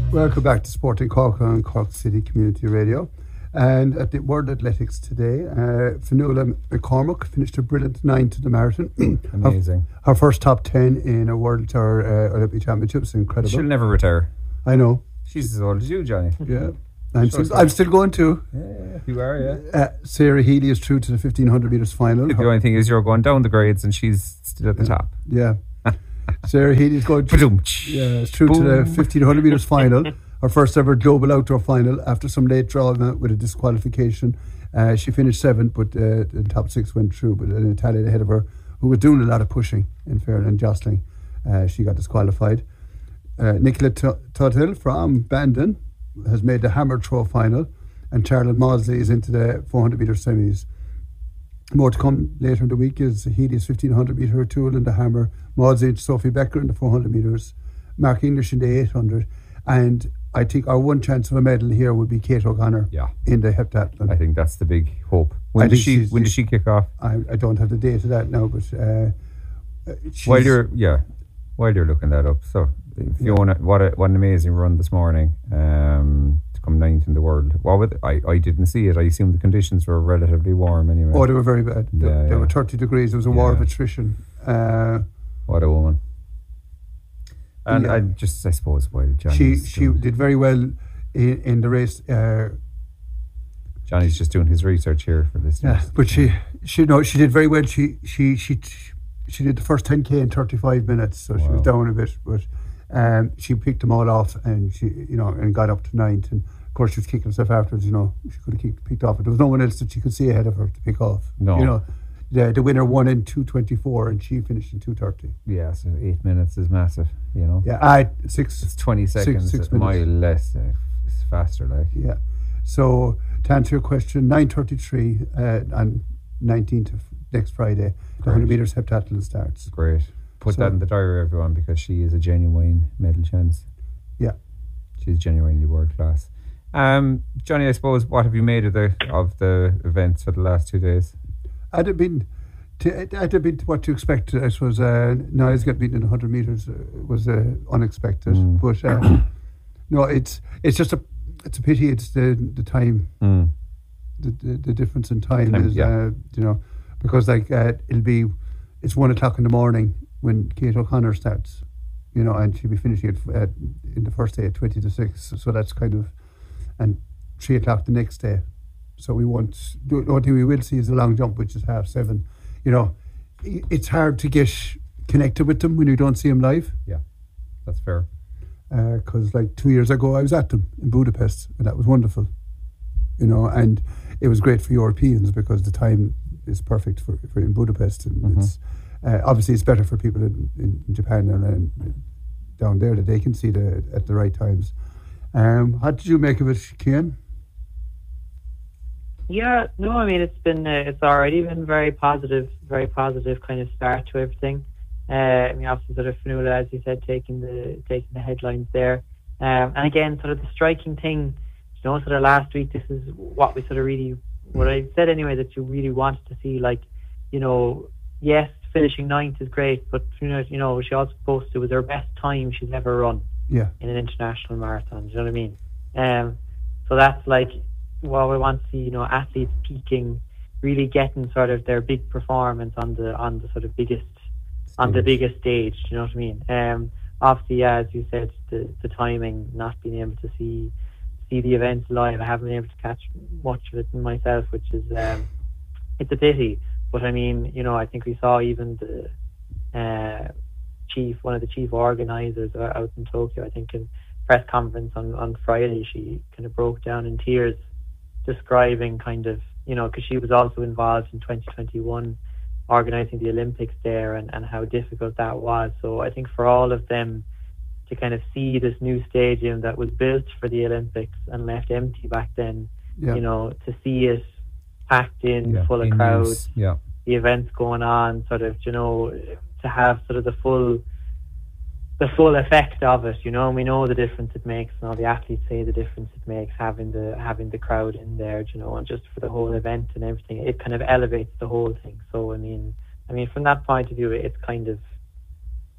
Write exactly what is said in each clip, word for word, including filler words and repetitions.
Welcome back to Sporting Cork on Cork City Community Radio. And at the World Athletics today, uh, Fionnuala McCormack finished a brilliant ninth in the marathon. Amazing. Her, her first top ten in a World or uh, Olympic Championships. Incredible. She'll never retire. I know. She's as old as you, Johnny. Yeah. I'm, Sure, still, I'm still going to. Yeah, yeah, you are, yeah. Uh, Sarah Healy is true to the fifteen hundred metres final. The only thing is you're going down the grades and she's still at the yeah. top. Yeah. Sarah Healy is going to, yeah, it's true Boom. to the fifteen hundred metres final. Her first ever global outdoor final after some late drama with a disqualification. Uh, she finished seventh, but uh, the top six went through. But an Italian ahead of her, who was doing a lot of pushing in fair and jostling, uh, she got disqualified. Uh, Nicola Tuthill from Bandon has made the hammer throw final, and Charlotte Maudsley is into the four hundred metre semis. More to come later in the week is Healy's fifteen hundred metre tool in the hammer, Maudsley and Sophie Becker in the four hundred metres, Mark English in the eight hundred, and I think our one chance of a medal here would be Kate O'Connor yeah. in the heptathlon. I think that's the big hope. When does she when does she kick off? I, I don't have the date of that now, but uh, while you're yeah, while you're looking that up, so Fiona, yeah. what a, what an amazing run this morning um, to come ninth in the world. What would I I didn't see it. I assume the conditions were relatively warm anyway. Oh, they were very bad. They, yeah, they yeah. were thirty degrees. There was a yeah. war of attrition. Uh, what a woman. And yeah. I just, I suppose, while Johnny's she she did very well in, in the race. Uh, Johnny's just doing his research here for this. Yeah, but she she no she did very well. She she she she did the first ten k in thirty-five minutes, so wow. she was down a bit, but um, she picked them all off, and she you know and got up to ninth. And of course, she was kicking herself afterwards. You know, she could have kicked, picked off, but there was no one else that she could see ahead of her to pick off. No, you know. The, the winner won in two twenty-four and she finished in two thirty. Yeah, so eight minutes is massive, you know. Yeah, I six. It's twenty seconds, six, six a mile less. Uh, it's faster, like. Yeah. So to answer your question, nine thirty-three uh, on nineteenth of next Friday, Great. the hundred metres heptathlon starts. Great. Put so, that in the diary, everyone, because she is a genuine medal chance. Yeah. She's genuinely world class. Um, Johnny, I suppose, what have you made of the of the events for the last two days? I'd have been, to, I'd have been to what you expect. I suppose uh, Niles got beaten in one hundred metres uh, was uh, unexpected, mm. but uh, no, it's it's just a it's a pity. It's the the time, mm. the, the the difference in time, time is yeah. uh, you know because like uh, it'll be it's one o'clock in the morning when Kate O'Connor starts, you know, and she'll be finishing it at, in the first day at twenty to six. So that's kind of and three o'clock the next day. So we won't. The only thing we will see is the long jump, which is half seven. You know, it's hard to get connected with them when you don't see them live. Yeah, that's fair. Because uh, like two years ago, I was at them in Budapest, and that was wonderful. You know, and it was great for Europeans because the time is perfect for, for in Budapest, and mm-hmm. it's uh, obviously it's better for people in, in, in Japan and, and down there that they can see the at the right times. Um, how did you make of it, Cian? Yeah, no, I mean, it's been, uh, it's already been very positive, very positive kind of start to everything. Uh, I mean, obviously sort of Fionnuala, as you said, taking the, taking the headlines there. Um, and again, sort of the striking thing, you know, sort of last week, this is what we sort of really, what I said anyway, that you really wanted to see, like, you know, yes, finishing ninth is great, but, you know, you know she also posted it was her best time she's ever run yeah. in an international marathon. Do you know what I mean? Um, so that's like, well, we want to see, you know, athletes peaking, really getting sort of their big performance on the on the sort of biggest stage. on the biggest stage. You know what I mean? Um, obviously, yeah, as you said, the the timing, not being able to see see the events live. I haven't been able to catch much of it myself, which is um, it's a pity. But I mean, you know, I think we saw even the uh, chief, one of the chief organisers out in Tokyo. I think in press conference on on Friday, she kind of broke down in tears, describing kind of, you know, because she was also involved in twenty twenty-one organising the Olympics there and, and how difficult that was. So I think for all of them to kind of see this new stadium that was built for the Olympics and left empty back then, yeah. you know, to see it packed in, yeah, full of crowds, yeah. the events going on, sort of, you know, to have sort of the full the full effect of it, you know, and we know the difference it makes, and all the athletes say the difference it makes having the having the crowd in there, you know, and just for the whole event and everything, it kind of elevates the whole thing. So I mean, I mean, from that point of view, it's kind of,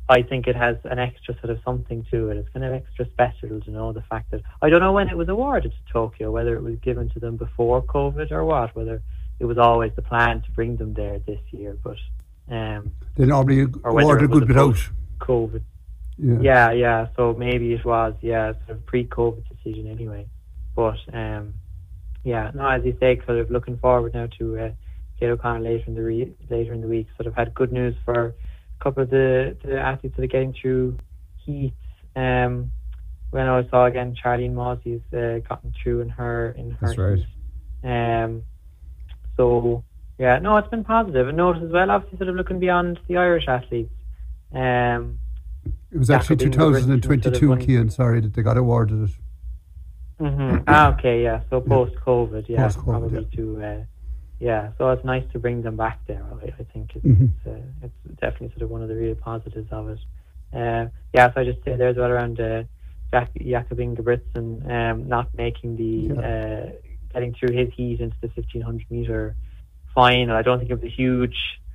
I think it has an extra sort of something to it. It's kind of extra special to know the fact that I don't know when it was awarded to Tokyo, whether it was given to them before COVID or what, whether it was always the plan to bring them there this year, but um, they normally award a good bit out. COVID. Yeah. yeah, yeah. So maybe it was, yeah, sort of pre-COVID decision anyway. But um, yeah, no, as you say, sort of looking forward now to uh, Kate O'Connor later in the re- later in the week. Sort of had good news for a couple of the, the athletes that are getting through heats. Um, when I saw again, Charlene Mossey's uh, gotten through in her in her. That's right. Heat. Um, so yeah, no, it's been positive. And notice as well, obviously, sort of looking beyond the Irish athletes. Um, it was actually two thousand twenty-two, sort of Cian, sorry, that they got awarded it. Mm-hmm. ah, okay, yeah. So post COVID, yeah, post-COVID, probably yeah. to, uh, yeah. So it's nice to bring them back there. I, I think it's mm-hmm. it's, uh, it's definitely sort of one of the real positives of it. Uh, yeah. So I just say there's well around uh, Jack, Jakob Ingebrigtsen um, not making the yeah. uh, getting through his heat into the fifteen hundred meter final. I don't think it was a huge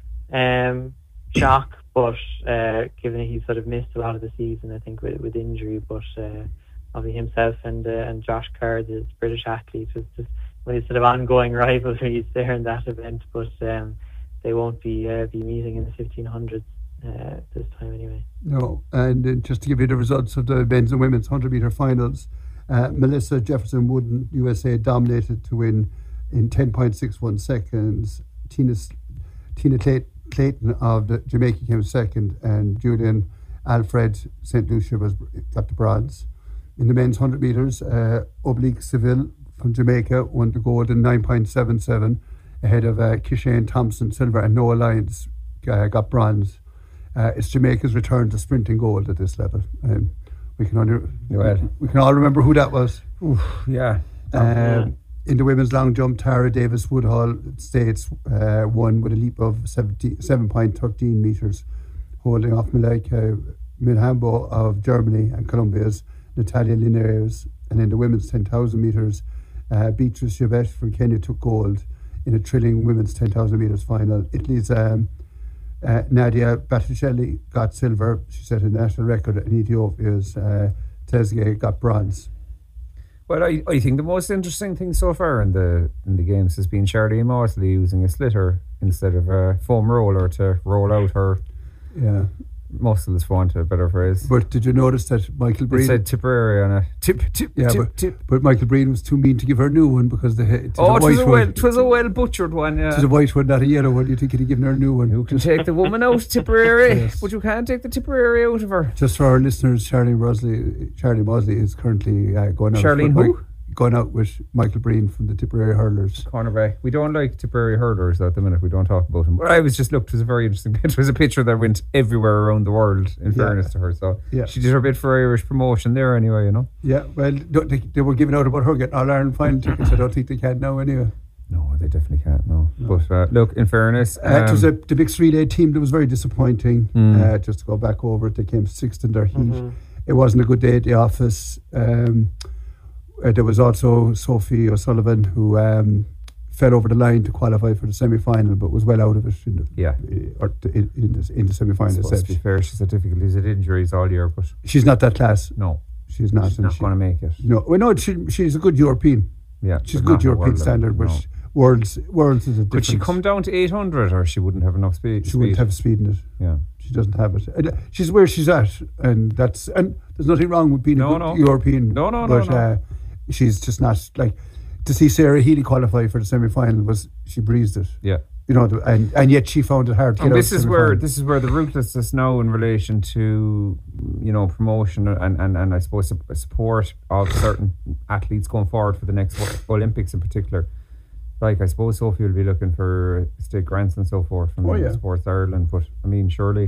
um, shock, but uh, given that he sort of missed a lot of the season, I think with, with injury, but. Uh, Obviously himself and uh, and Josh Kerr, the British athlete, was just one of these sort of ongoing rivalries there in that event. But um, they won't be uh, be meeting in the fifteen hundreds uh, this time anyway. No, and uh, just to give you the results of the men's and women's one hundred metre finals, uh, Melissa Jefferson Wooden, U S A, dominated to win in ten point six one seconds. Tina, Tina Clayton of the Jamaica came second, and Julian Alfred Saint Lucia was got the bronze. In the men's one hundred metres, uh, Oblique Seville from Jamaica won the gold in nine point seven seven, ahead of uh, Kishane Thompson silver, and Noah Lyons uh, got bronze. Uh, it's Jamaica's return to sprinting gold at this level. Um, we can only, well. we can all remember who that was. Oof, yeah. Um, yeah. In the women's long jump, Tara Davis Woodhall States uh, won with a leap of seven point one three metres, holding off Malaika Milhambo of Germany and Colombia's Natalia Linares. And in the women's ten thousand metres, uh, Beatrice Chauvet from Kenya took gold in a thrilling women's ten thousand metres final. Italy's um, uh, Nadia Batticelli got silver. She set a national record, and Ethiopia's uh, Tezge got bronze. Well, I, I think the most interesting thing so far in the in the games has been Charlene Mosley using a slitter instead of a foam roller to roll out her yeah. muscles, for want of a better phrase. But did you notice that Michael Breen... It said Tipperary on it. Tip, tip, yeah, tip, but, tip. But Michael Breen was too mean to give her a new one because the it oh, a it white was a, one. well, it was a well butchered one, yeah. It was a white one, not a yellow one. You think he'd have given her a new one. You can take the woman out, Tipperary, yes. but you can't take the Tipperary out of her. Just for our listeners, Charlene Mosley, Charlene Mosley is currently uh, going out. Charlene who? Mike, going out with Michael Breen from the Tipperary Hurlers. Cornerback. We don't like Tipperary Hurlers at the minute. We don't talk about him. But I was just looked. It was a very interesting picture. It was a picture that went everywhere around the world. In yeah. fairness to her, so yeah. she did her bit for Irish promotion there anyway. You know. Yeah. Well, don't think they were giving out about her getting All Ireland final tickets. I don't think they can now anyway. No, they definitely can't. No. no. But uh, look, in fairness, um, uh, it was a, the big three-day team that was very disappointing. Mm. Uh, just to go back over it, they came sixth in their heat. Mm-hmm. It wasn't a good day at the office. Um, Uh, there was also Sophie O'Sullivan who um, fell over the line to qualify for the semi-final, but was well out of it in the, yeah. uh, or the, in, in the, in the semi-final. To be fair, she's had difficulties at injuries all year, but she's not that class. No, she's not. She's not she, going to make it. No, well, no, she, she's a good European. Yeah, she's a good European standard, but no. she, worlds worlds is a difference. Could she come down to eight hundred, or she wouldn't have enough speed? She speed? wouldn't have speed in it. Yeah, she doesn't have it. And she's where she's at, and that's and there's nothing wrong with being no, a good no. European. No, no, but, no. no. Uh, she's just not like to see Sarah Healy qualify for the semi-final was she breezed it. Yeah, you know, and and yet she found it hard to and get this out is the where this is where the ruthlessness now in relation to, you know, promotion and and, and I suppose support of certain athletes going forward for the next Olympics in particular. Like I suppose Sophie will be looking for state grants and so forth from oh, yeah. Sports Ireland, but I mean surely,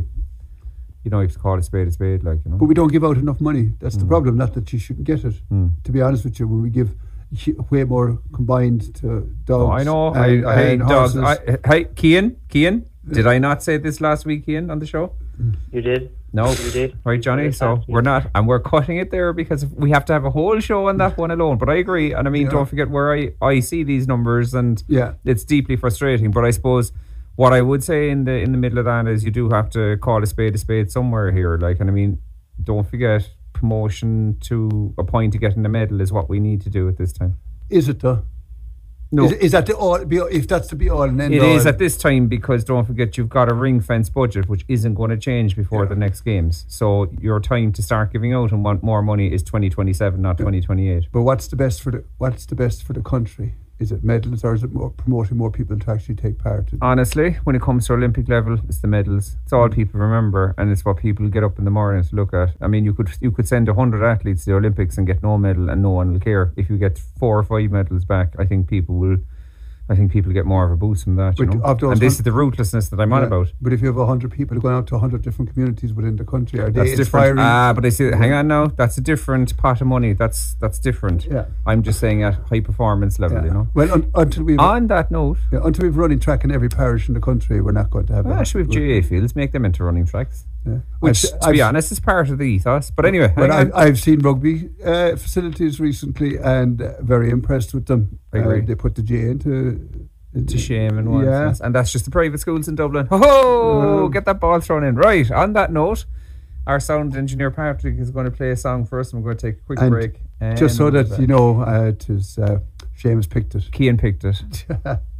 you know, you have to call a spade a spade, like, you know. But we don't give out enough money. That's mm. the problem. Not that she shouldn't get it. Mm. To be honest with you, when we give way more combined to dogs. Oh, I know. And, I, I hate dogs. horses. I, hey, Cian, Cian, did I not say this last week, Cian, on the show? You did. No, you did. Right, Johnny. So we're not, and we're cutting it there because we have to have a whole show on that one alone. But I agree, and I mean, yeah. don't forget where I, I see these numbers, and yeah. it's deeply frustrating. But I suppose What I would say in the in the middle of that is you do have to call a spade a spade somewhere here. Like, and I mean, don't forget, promotion to a point to getting the medal is what we need to do at this time. Is it though? No. Is, is that the all? Be, if that's to be all and end It all, is at this time, because don't forget you've got a ring fence budget which isn't going to change before yeah. the next games. So your time to start giving out and want more money is twenty twenty-seven, not yeah. twenty twenty-eight. But what's the best for the what's the best for the country? Is it medals, or is it more promoting more people to actually take part in? Honestly, when it comes to Olympic level, it's the medals. It's all people remember, and it's what people get up in the morning to look at. I mean, you could you could send a hundred athletes to the Olympics and get no medal, and no one will care. If you get four or five medals back, I think people will. I think people get more of a boost from that, you but know. And this is the ruthlessness that I'm yeah, on about. But if you have a hundred people going out to a hundred different communities within the country, are that's they different. inspiring? Ah, but I see. Hang on now. That's a different pot of money. That's that's different. Yeah. I'm just saying at high performance level, yeah. you know. Well, un- until we on that note, yeah, until we've running track in every parish in the country, we're not going to have. Well, should we have G A A fields, make them into running tracks? Yeah. Which, I've, to be I've, honest, is part of the ethos. But anyway, well, I've, I've seen rugby uh, facilities recently, and uh, very impressed with them. I agree. Uh, they put the G A A into. To shame and one yeah. and that's just the private schools in Dublin. Oh, um, get that ball thrown in. Right, on that note, our sound engineer Patrick is going to play a song for us, and we're going to take a quick break. Just so that you know, uh, it is, uh, Seamus picked it. Cian picked it.